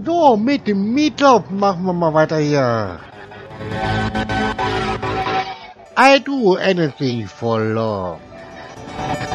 So, mit dem Meatloaf machen wir mal weiter hier. I do anything for love.